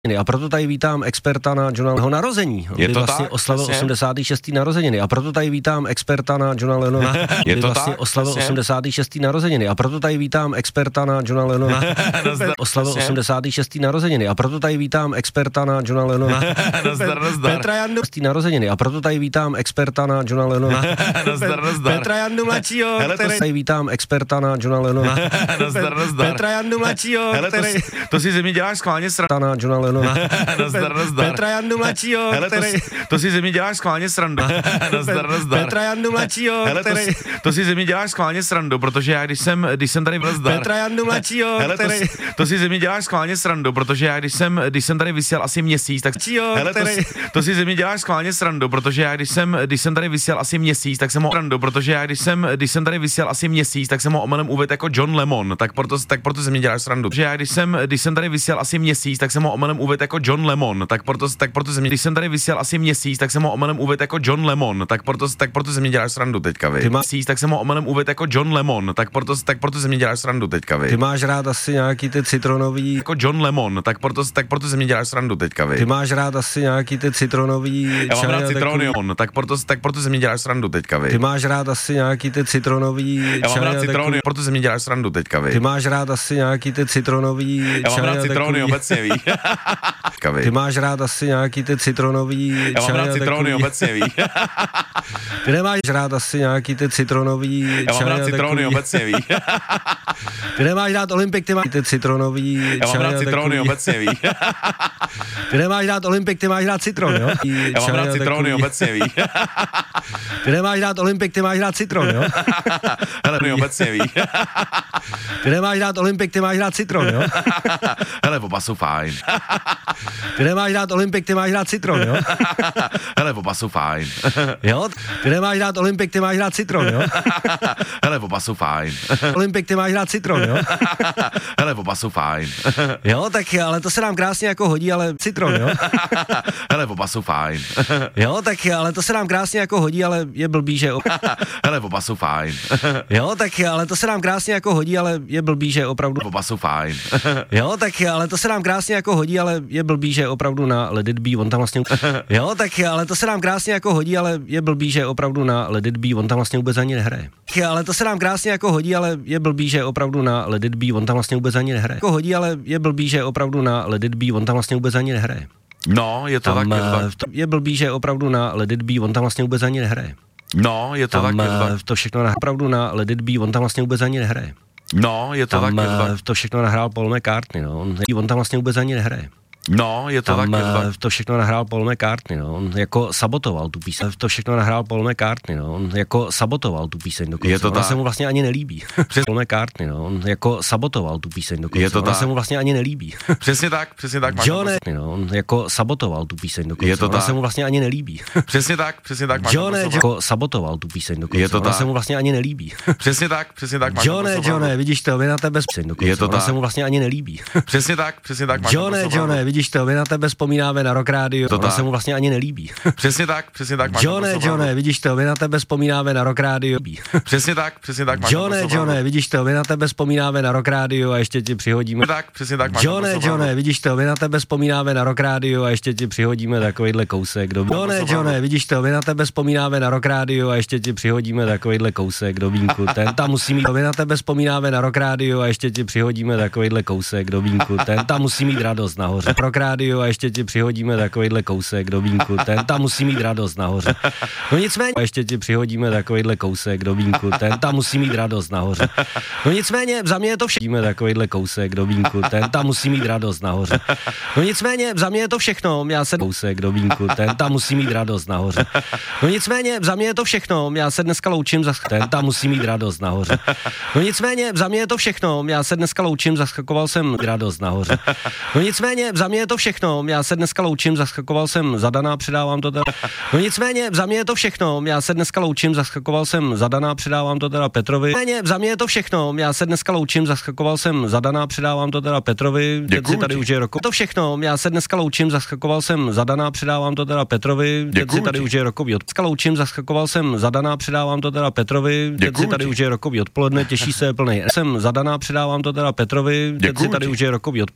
A proto tady vítám experta na Johna narození. On je to vlastně tak? oslavil 86. narozeniny. A proto tady vítám experta na Johna Lennona. Je to vlastně tak? oslavil 86. narozeniny. A proto tady vítám experta na Johna Lennona. Oslavil 86. narozeniny. A proto tady vítám experta na Johna Lennona. Petra Jandu narozeniny. A proto tady vítám experta na Johna Lennona. Petra Jandu mladšího. Tady vítám experta na Johna Lennona. Petra Jandu mladšího. To si ze mě děláš schválně srandu. Na Johna Lennona. Petra Jandu mladšího. To si ze mě děláš schválně srandu. Petra Jandu mladšího. To si ze mě děláš schválně srandu, protože já když jsem tady Petra Jandu mladšího. To si ze mě děláš schválně srandu, protože já když jsem tady vysílal asi měsíc, tak to si ze mě děláš schválně srandu, protože já když jsem tady vysílal asi měsíc, tak jsem ho protože já když jsem tady vysílal asi měsíc, tak jsem ho omylem uvedl jako John Lemon, tak proto ze mě děláš srandu. Protože já když jsem tady vysílal asi měsíc, tak jsem ho omylem uvedl jako John Lemon, tak proto ze mě, když jsem tady vysílal asi měsíc, tak jsem ho omylem uvedl jako John Lemon, tak proto ze mě děláš srandu teďka, vy. Tak jsem ho omylem uvedl jako John Lemon, tak proto ze mě děláš srandu teďka, vy. Ty máš rád asi nějaký ty citronový jako John Lemon, tak proto ze mě děláš srandu teďka, vy. Ty máš rád asi nějaký ty citronový já mám rád citronion, tak proto ze mě děláš srandu teďka, vy. Ty máš rád asi nějaký ty citronový já mám rád citronion, proto ze mě děláš srandu teďka, vy. Ty máš rád asi nějaký ty citronový já mám rád citrony obecně, ví. Ty máš rád asi nějaký ty citronový já mám rád citrony obecně, ví. Ty nemáš rád asi nějaký ty citronový já mám rád citrony obecně, ví. Ty nemáš rád Olympik, ty máš ty citronový já mám rád citrony obecně, ví. Ty nemáš rád Olympik, ty máš rád citron, jo? Já mám rád citrony obecně, ví. Ty nemáš rád Olympik, ty máš rád citron, jo? Hele, obecně, ví. Ty nemáš rád Olympik, ty máš rád citron, jo? Hele, oba jsou fajn. Ty nemáš rád Olympik, ty máš rád citron, jo? Hele, oba jsou fajn. Jo? Ty nemáš rád Olympik, ty máš rád citron, jo? Hele, oba jsou fajn. Olympik, ty máš rád citron, jo? Hele, oba jsou fajn. Jo, tak ale to se nám krásně jako hodí, ale citron, jo? Hele, oba jsou fajn. Jo, tak ale to se nám krásně jako hodí, ale je blbý, že hele, oba jsou fajn. Jo, tak ale to se nám krásně jako hodí, ale je blbý, že opravdu oba jsou fajn. Jo, tak ale to se nám krásně jako hodí, ale je blbý, že opravdu na Let It Be, on tam vlastně jo, tak ale to se nám krásně jako hodí, ale je blbý, že opravdu na Let It Be, on tam vlastně vůbec ani nehraje. Ale to se nám krásně jako hodí, ale je blbý, že opravdu na Let It Be, on tam vlastně vůbec ani nehraje. Jako hodí, ale je blbý, že opravdu na Let It Be, on tam vlastně vůbec ani nehraje. No, je to tam, tak. Je blbý, že opravdu na Let It Be, on tam vlastně vůbec ani nehraje. No, je to tam, tak. To všechno opravdu na Let It Be, on tam vlastně vůbec ani nehraje. No, je to tam, tak. To všechno nahrál Paul McCartney, no. On tam vlastně vůbec ani nehraje. No, je to tam, tak. To všechno nahrál Paul McCartney, no. On jako sabotoval tu píseň. To všechno nahrál Paul McCartney, no. On jako sabotoval tu píseň dokonce. Je to Ona se mu vlastně ani nelíbí. Paul McCartney, no. On jako sabotoval tu píseň dokonce. Je to Ona se mu vlastně ani nelíbí. Přesně tak. John, no. On jako sabotoval tu píseň dokonce. Je to Ona se mu vlastně ani nelíbí. Přesně tak. John jako sabotoval tu píseň dokonce. Je to Ona se mu vlastně ani nelíbí. Přesně tak. John, vidíš to, vy na tebe píseň dokonce. Je to Ona se mu vlastně ani nelíbí. Přesně tak. John, vidíš to, vy na tebe vzpomínáme na Rock Radio, ona se mu vlastně ani nelíbí. Přesně tak. John, vidíš to, my na tebe vzpomínáme na Rock Radio. Přesně tak. John, vidíš to, my na tebe vzpomínáme na Rock Radio a ještě ti přihodíme. Přesně tak. John, vidíš to, my na tebe vzpomínáme na Rock Radio a ještě ti přihodíme takovýhle kousek do John, vidíš to, my na tebe vzpomínáme na Rock Radio a ještě ti přihodíme takovýhle kousek do vínku. Ten tam musí mít, my na tebe vzpomínáme na Rock Radio a ještě ti přihodíme takovýhle kousek do vínku. Ten tam musí mít radost nahoře. Rock Radio a ještě ti přihodíme takovýhle kousek do vínku. Ten tam musí mít radost nahoře. No nicméně, ještě ti přihodíme takovýhle kousek do vínku. Ten tam musí mít radost nahoře. No nicméně, za mě je to všechno. Takovýhle kousek do vínku. Ten tam musí mít radost nahoře. No nicméně, za mě je to všechno. Já se kousek do vínku. Ten tam musí mít radost nahoře. No nicméně, za mě je to všechno. Já se dneska loučím za ten tam musí mít radost nahoře. No nicméně, za mě je to všechno. Já se dneska loučím, zaskakoval jsem radost nahoře. No nicméně, za mě je to všechno. Já se dneska loučím, zaskakoval jsem za Dana, předávám to teda. No nicméně, za mě je to všechno. Já se dneska loučím, zaskakoval jsem za Dana, předávám to teda Petrovi. Nicméně, za mě je to všechno. Já se dneska loučím, zaskakoval jsem za Dana, předávám to teda Petrovi. Teď si tady už je roko. To všechno. Já se dneska loučím, zaskakoval jsem za Dana, předávám to teda Petrovi. Teď si tady už je rokový dneska loučím, zaskakoval jsem za Dana, předávám to teda Petrovi. Teď si tady už je rokový odpoledne, těší se plnej. Jsem za Dana, předávám to teda Petrovi. Teď si tady už je rokový odpoledne.